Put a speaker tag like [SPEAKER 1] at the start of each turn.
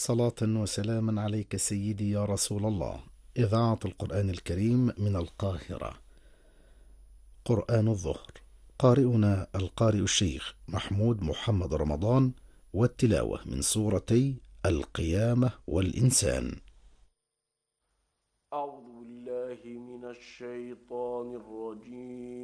[SPEAKER 1] صلاة وسلاما عليك سيدي يا رسول الله. إذاعة القرآن الكريم من القاهرة. قرآن الظهر. قارئنا القارئ الشيخ محمود محمد رمضان، والتلاوة من سورتي القيامة والإنسان.
[SPEAKER 2] أعوذ بالله من الشيطان الرجيم.